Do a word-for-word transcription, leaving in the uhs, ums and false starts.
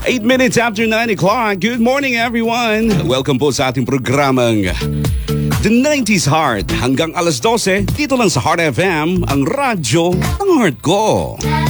eight minutes after nine o'clock. Good morning, everyone. Welcome po sa ating programang The nineties Heart. Hanggang alas dose, dito lang sa Heart F M, ang radyo ng heart ko.